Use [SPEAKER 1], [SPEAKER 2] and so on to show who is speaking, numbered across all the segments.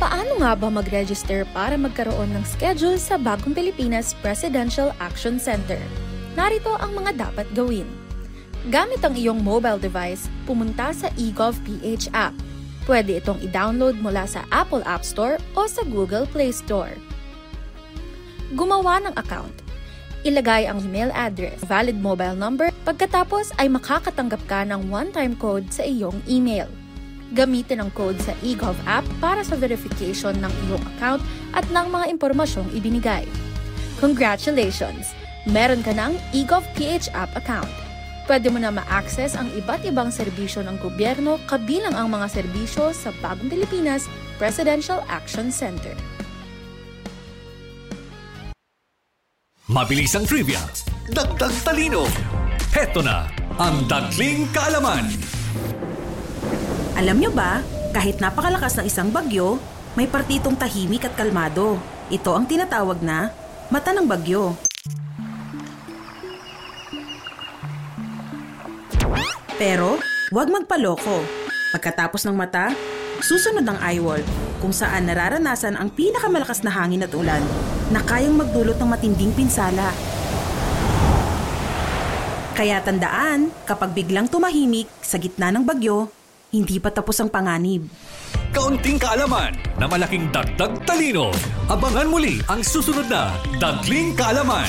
[SPEAKER 1] Paano nga ba mag-register para magkaroon ng schedule sa Bagong Pilipinas Presidential Action Center? Narito ang mga dapat gawin. Gamit ang iyong mobile device, pumunta sa eGovPH app. Pwede itong i-download mula sa Apple App Store o sa Google Play Store. Gumawa ng account. Ilagay ang email address, valid mobile number, pagkatapos ay makakatanggap ka ng one-time code sa iyong email. Gamitin ang code sa eGov app para sa verification ng iyong account at ng mga impormasyong ibinigay. Congratulations! Meron ka ng eGovPH app account. Pwede mo na ma-access ang iba't ibang serbisyo ng gobyerno kabilang ang mga serbisyo sa Bagong Pilipinas Presidential Action Center.
[SPEAKER 2] Mabilis ang trivia, dagdag talino. Heto na ang Dagling Kaalaman.
[SPEAKER 3] Alam nyo ba, kahit napakalakas ng isang bagyo, may partitong tahimik at kalmado. Ito ang tinatawag na mata ng bagyo. Pero, huwag magpaloko. Pagkatapos ng mata, susunod ang eyewall, kung saan nararanasan ang pinakamalakas na hangin at ulan na kayang magdulot ng matinding pinsala. Kaya tandaan, kapag biglang tumahimik sa gitna ng bagyo, hindi pa tapos ang panganib.
[SPEAKER 2] Kaunting kaalaman na malaking dagdag talino. Abangan muli ang susunod na Dagling Kaalaman.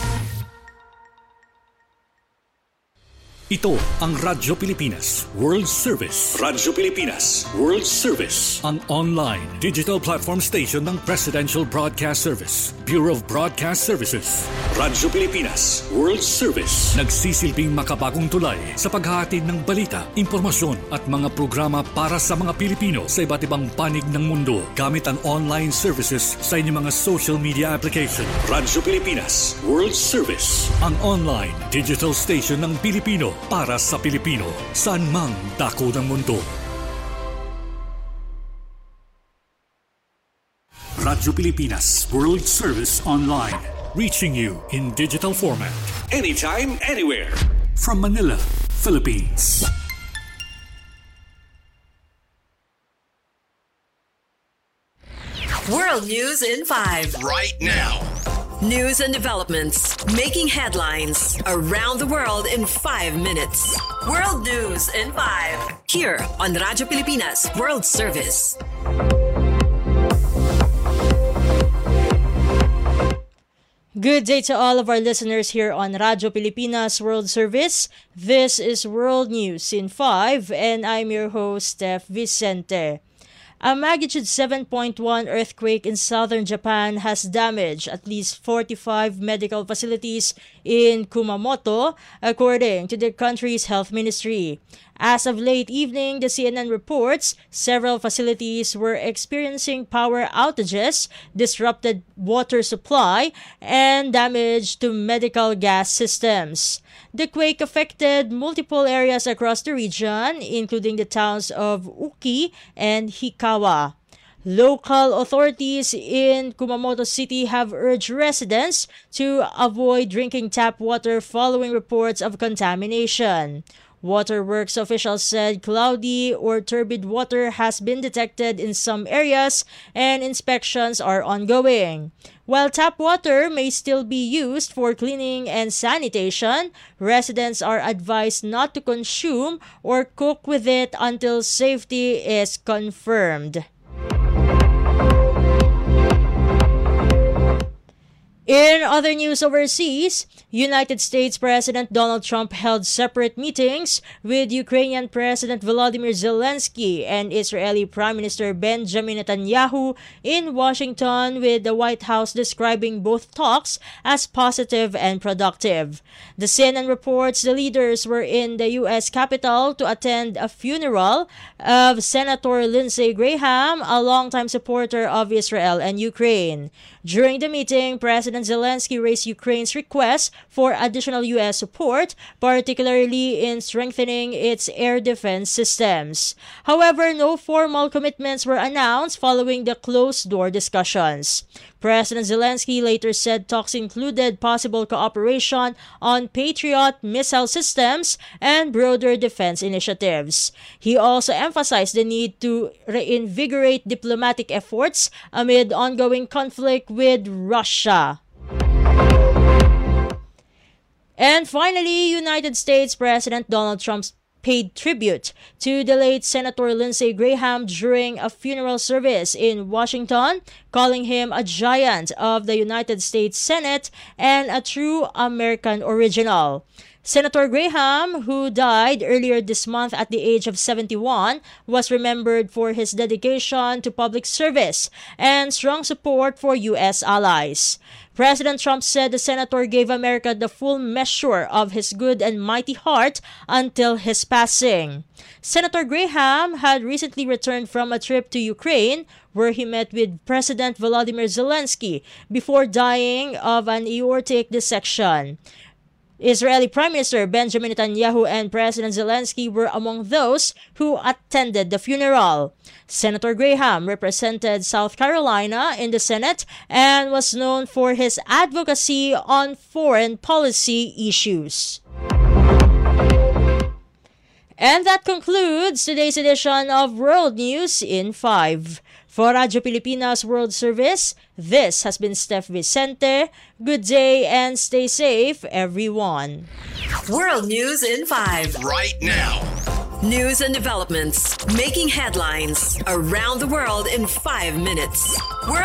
[SPEAKER 2] Ito ang Radyo Pilipinas World Service. Radyo Pilipinas World Service. Ang online digital platform station ng Presidential Broadcast Service, Bureau of Broadcast Services. Radyo Pilipinas World Service. Nagsisilbing makabagong tulay sa paghahatid ng balita, impormasyon at mga programa para sa mga Pilipino sa iba't ibang panig ng mundo gamit ang online services sa inyong mga social media application. Radyo Pilipinas World Service. Ang online digital station ng Pilipino para sa Pilipino, saan mang dako ng mundo. Radyo Pilipinas World Service Online, reaching you in digital format, anytime, anywhere. From Manila, Philippines.
[SPEAKER 4] World News in 5.
[SPEAKER 5] Right now.
[SPEAKER 4] News and developments making headlines around the world in 5 minutes. World News in 5. Here on Radyo Pilipinas World Service.
[SPEAKER 6] Good day to all of our listeners here on Radyo Pilipinas World Service. This is World News in 5 and I'm your host, Steph Vicente. A magnitude 7.1 earthquake in southern Japan has damaged at least 45 medical facilities in Kumamoto, according to the country's health ministry. As of late evening, the CNN reports several facilities were experiencing power outages, disrupted water supply, and damage to medical gas systems. The quake affected multiple areas across the region, including the towns of Uki and Hikawa. Local authorities in Kumamoto City have urged residents to avoid drinking tap water following reports of contamination. Waterworks officials said cloudy or turbid water has been detected in some areas and inspections are ongoing. While tap water may still be used for cleaning and sanitation, residents are advised not to consume or cook with it until safety is confirmed. In other news overseas, United States President Donald Trump held separate meetings with Ukrainian President Volodymyr Zelensky and Israeli Prime Minister Benjamin Netanyahu in Washington, with the White House describing both talks as positive and productive. The CNN reports the leaders were in the U.S. Capitol to attend a funeral of Senator Lindsey Graham, a longtime supporter of Israel and Ukraine. During the meeting, President Zelensky raised Ukraine's request for additional U.S. support, particularly in strengthening its air defense systems. However, no formal commitments were announced following the closed-door discussions. President Zelensky later said talks included possible cooperation on Patriot missile systems and broader defense initiatives. He also emphasized the need to reinvigorate diplomatic efforts amid ongoing conflict with Russia. And finally, United States President Donald Trump paid tribute to the late Senator Lindsey Graham during a funeral service in Washington, calling him a giant of the United States Senate and a true American original. Senator Graham, who died earlier this month at the age of 71, was remembered for his dedication to public service and strong support for U.S. allies. President Trump said the senator gave America the full measure of his good and mighty heart until his passing. Senator Graham had recently returned from a trip to Ukraine, where he met with President Volodymyr Zelensky before dying of an aortic dissection. Israeli Prime Minister Benjamin Netanyahu and President Zelensky were among those who attended the funeral. Senator Graham represented South Carolina in the Senate and was known for his advocacy on foreign policy issues. And that concludes today's edition of World News in 5. For Radyo Pilipinas World Service, this has been Steph Vicente. Good day and stay safe, everyone.
[SPEAKER 4] World News in 5.
[SPEAKER 2] Right now.
[SPEAKER 4] News and developments making headlines around the world in 5 minutes.